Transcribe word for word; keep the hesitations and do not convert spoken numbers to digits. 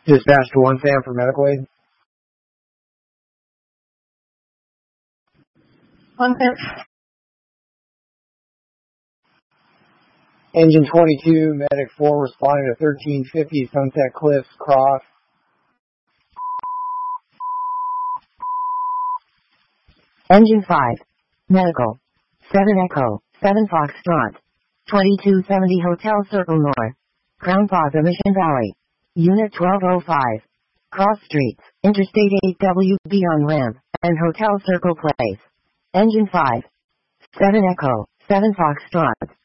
Dispatch to one Sam for medical aid. One Sam. Engine twenty-two, Medic four responding to thirteen fifty Sunset Cliffs Cross. Engine five, Medical, seven Echo, seven Foxtrot, twenty-two seventy Hotel Circle North, Crown Plaza Mission Valley, Unit twelve oh five, Cross Streets, Interstate eight W B on ramp, and Hotel Circle Place. Engine five, seven Echo, seven Foxtrot.